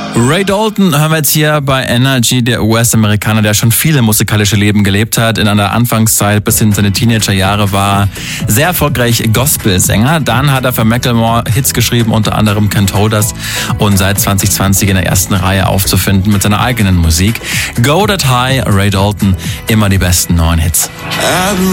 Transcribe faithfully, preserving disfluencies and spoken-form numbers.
Ray Dalton hören wir jetzt hier bei Energy, der U S-Amerikaner, der schon viele musikalische Leben gelebt hat. In einer Anfangszeit bis in seine Teenagerjahre war er sehr erfolgreich Gospelsänger. Dann hat er für Macklemore Hits geschrieben, unter anderem Can't Hold Us, und seit zwanzig zwanzig in der ersten Reihe aufzufinden mit seiner eigenen Musik. Go That High, Ray Dalton, immer die besten neuen Hits.